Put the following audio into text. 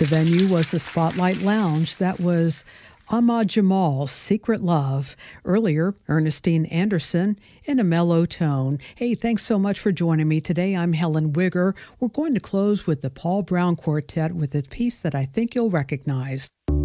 The venue was the Spotlight Lounge. That was Ahmad Jamal's Secret Love. Earlier, Ernestine Anderson in a mellow tone. Hey, thanks so much for joining me today. I'm Helen Wigger. We're going to close with the Paul Brown Quartet with a piece that I think you'll recognize.